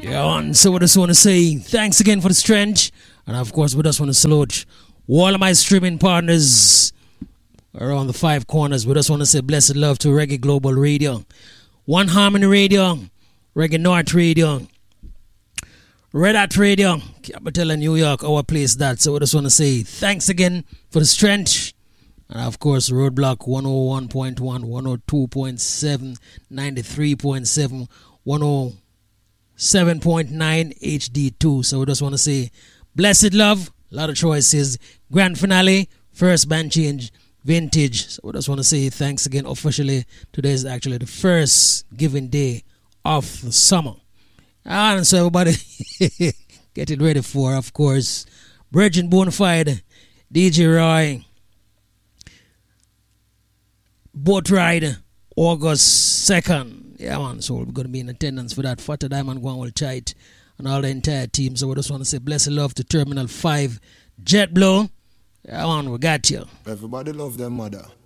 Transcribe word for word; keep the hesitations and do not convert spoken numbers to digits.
Yeah, man. So we just want to say thanks again for the strength. And of course, we just want to salute all of my streaming partners around the five corners. We just want to say blessed love to Reggae Global Radio, One Harmony Radio, Reggae North Radio, Red Hat Radio, Capital in New York, our place that. So we just want to say thanks again for the strength. And of course, Roadblock one oh one point one, one oh two point seven, ninety-three point seven, one oh seven point nine H D two. So we just want to say blessed love, a lot of choices, grand finale, first band change, vintage. So we just want to say thanks again officially. Today is actually the first giving day of the summer. And so everybody getting ready for, of course, Virgin Bonafide, D J Roy, boat ride, August second. Yeah, man, so we're going to be in attendance for that. Fata Diamond, Guan Chait, and all the entire team. So we just want to say blessed love to Terminal five, JetBlue. Yeah, man, we got you. Everybody love their mother.